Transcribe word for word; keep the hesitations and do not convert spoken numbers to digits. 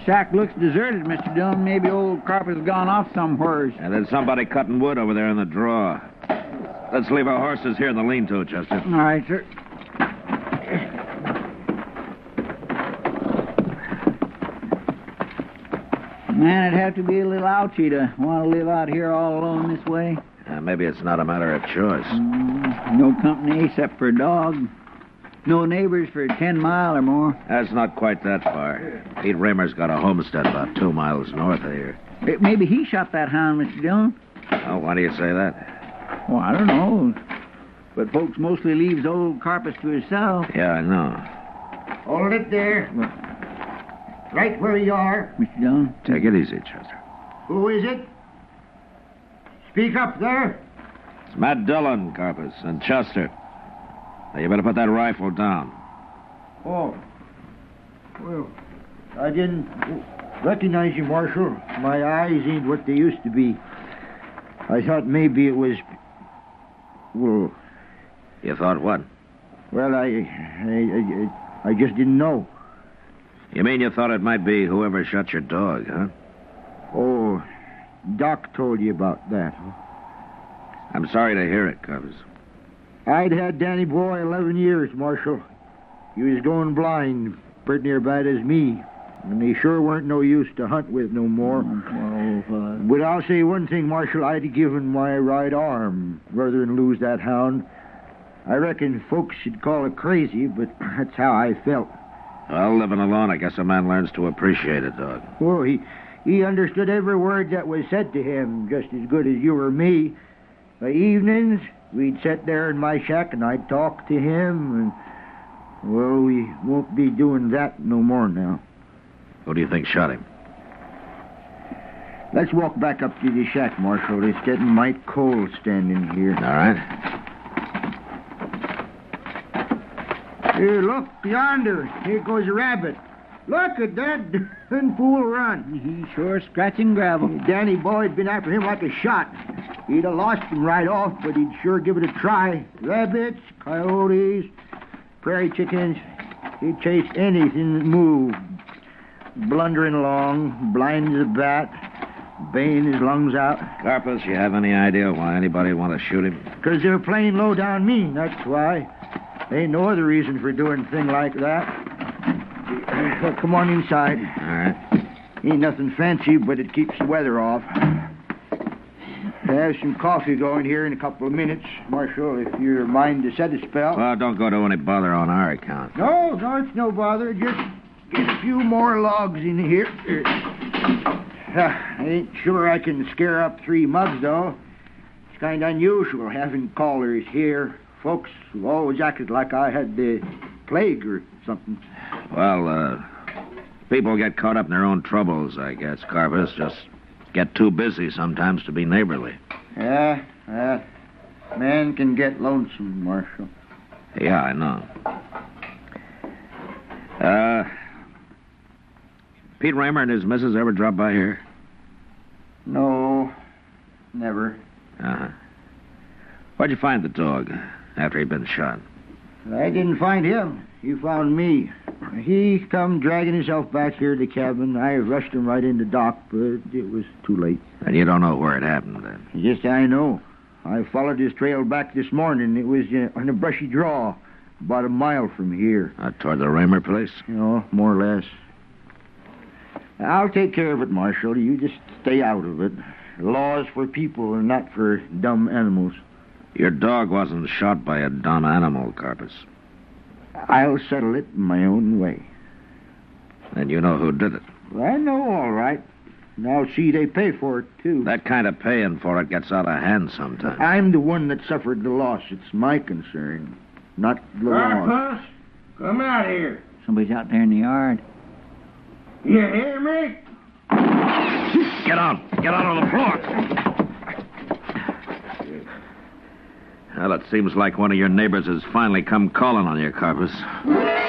shack looks deserted, Mister Dillon. Maybe old Carpenter's gone off somewhere. And there's somebody cutting wood over there in the draw. Let's leave our horses here in the lean-to, Chester. All right, sir. Man, it'd have to be a little ouchy to want to live out here all alone this way. Uh, maybe it's not a matter of choice. Mm, no company except for a dog. No neighbors for ten mile or more. That's not quite that far. Pete Raymer's got a homestead about two miles north of here. Maybe he shot that hound, Mister Dillon. Oh, why do you say that? Well, I don't know. But folks mostly leaves old Carpus to himself. Yeah, I know. Hold it there. Right where you are. Mister Dillon? Take it easy, Chester. Who is it? Speak up there. It's Matt Dillon, Carpus, and Chester. Now, you better put that rifle down. Oh. Well, I didn't recognize you, Marshal. My eyes ain't what they used to be. I thought maybe it was... Well... You thought what? Well, I... I, I, I just didn't know. You mean you thought it might be whoever shot your dog, huh? Oh, Doc told you about that, huh? I'm sorry to hear it, Carpus. I'd had Danny Boy eleven years, Marshal. He was going blind, pretty near bad as me. And they sure weren't no use to hunt with no more. Oh, uh... But I'll say one thing, Marshal. I'd have given my right arm rather than lose that hound. I reckon folks should call it crazy, but that's how I felt. Well, living alone, I guess a man learns to appreciate a dog. Oh, he, he understood every word that was said to him, just as good as you or me. By evenings, we'd sit there in my shack and I'd talk to him, and, well, we won't be doing that no more now. Who do you think shot him? Let's walk back up to the shack, Marshal. It's getting mighty cold standing here. All right. Here, look, yonder. Here goes a rabbit. Look at that darn fool run. He's sure scratching gravel. Danny Boyd'd been after him like a shot. He'd have lost him right off, but he'd sure give it a try. Rabbits, coyotes, prairie chickens. He'd chase anything that moved. Blundering along, blind as a bat, baying his lungs out. Carpus, you have any idea why anybody would want to shoot him? Because they're playing low down mean, that's why. Ain't no other reason for doing a thing like that. Well, come on inside. All right. Ain't nothing fancy, but it keeps the weather off. Have some coffee going here in a couple of minutes, Marshal, if you're mind to set a spell. Well, don't go to any bother on our account. No, no, it's no bother. Just get a few more logs in here. Uh, I ain't sure I can scare up three mugs, though. It's kind of unusual having callers here. Folks have always acted like I had the plague or something. Well, uh, people get caught up in their own troubles, I guess, Carpus. Just get too busy sometimes to be neighborly. Yeah, uh, man can get lonesome, Marshal. Yeah, I know. Uh, Pete Raymer and his missus ever drop by here? No, never. Uh-huh. Where'd you find the dog after he'd been shot? I didn't find him. He found me. He come dragging himself back here to the cabin. I rushed him right into Doc, but it was too late. And you don't know where it happened, then? Yes, I know. I followed his trail back this morning. It was uh, on a brushy draw, about a mile from here. Uh, toward the Raymer place? You know, more or less. I'll take care of it, Marshal. You just stay out of it. Laws for people and not for dumb animals. Your dog wasn't shot by a dumb animal, Carpus. I'll settle it in my own way. And you know who did it? Well, I know, all right. Now, see, they pay for it, too. That kind of paying for it gets out of hand sometimes. I'm the one that suffered the loss. It's my concern, not the law. Carpus, come out here. Somebody's out there in the yard. You hear me? Get on. Get out on the floor. Well, it seems like one of your neighbors has finally come calling on you, Carpus.